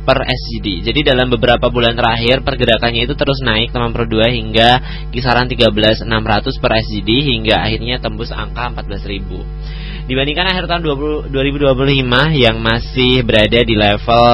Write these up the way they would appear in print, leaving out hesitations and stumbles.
per SGD. Jadi dalam beberapa bulan terakhir pergerakannya itu terus naik teman Pro 2 hingga kisaran 13.600 per SGD hingga akhirnya tembus angka 14.000. Dibandingkan akhir tahun 2025 yang masih berada di level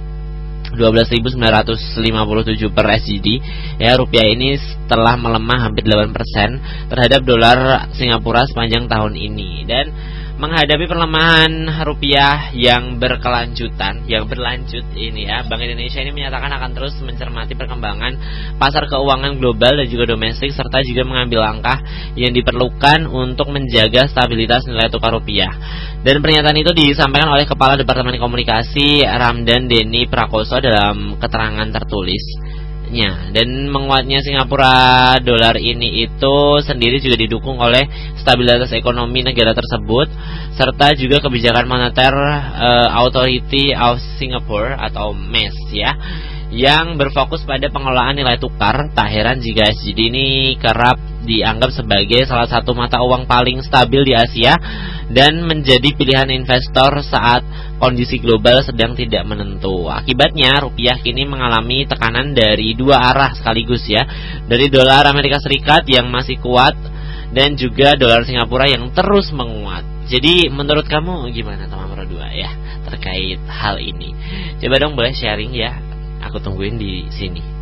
12.957 per SGD, ya, rupiah ini telah melemah hampir 8% terhadap dolar Singapura sepanjang tahun ini. Dan menghadapi pelemahan rupiah yang berkelanjutan, yang berlanjut ini, ya, Bank Indonesia ini menyatakan akan terus mencermati perkembangan pasar keuangan global dan juga domestik, serta juga mengambil langkah yang diperlukan untuk menjaga stabilitas nilai tukar rupiah. Dan pernyataan itu disampaikan oleh Kepala Departemen Komunikasi Ramdan Denny Prakoso dalam keterangan tertulisnya. Dan menguatnya Singapura dolar ini itu sendiri juga didukung oleh stabilitas ekonomi negara tersebut, serta juga kebijakan moneter Authority of Singapore atau MES, ya, yang berfokus pada pengelolaan nilai tukar. Tak heran jika SGD ini kerap dianggap sebagai salah satu mata uang paling stabil di Asia dan menjadi pilihan investor saat kondisi global sedang tidak menentu. Akibatnya rupiah kini mengalami tekanan dari dua arah sekaligus, ya, dari dolar Amerika Serikat yang masih kuat dan juga dolar Singapura yang terus menguat. Jadi menurut kamu gimana teman Pro 2, ya, terkait hal ini? Coba dong boleh sharing, ya. Aku tungguin di sini.